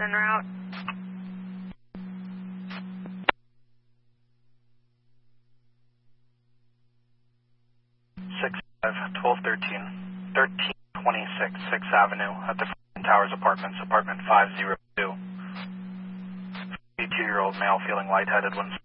en route. 1326 6th Avenue at the Towers Apartments, apartment 502. 52-year-old male feeling lightheaded when